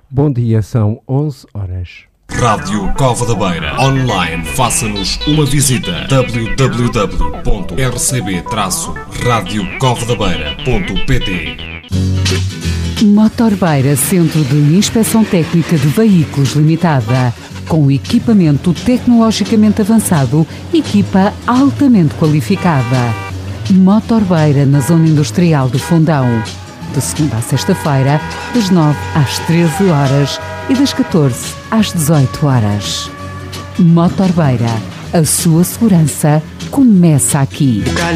Bom dia, são 11 horas. Rádio Cova da Beira. Online. Faça-nos uma visita. www.rcb-radiocovadabeira.pt. Motorbeira, Centro de Inspeção Técnica de Veículos Limitada. Com equipamento tecnologicamente avançado, equipa altamente qualificada. Motorbeira, na Zona Industrial do Fundão. De segunda a sexta-feira, das 9 às 13 horas e das 14 às 18 horas. Motorbeira, a sua segurança começa aqui.